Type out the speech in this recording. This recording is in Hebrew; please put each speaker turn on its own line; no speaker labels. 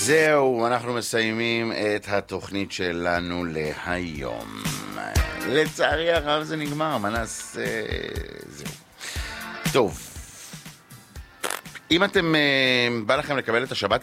זהו, אנחנו מסיימים את התוכנית שלנו להיום. לצערי הרב זה נגמר, מה נעשה? זהו. טוב. אם אתם בא לכם לקבל את השבת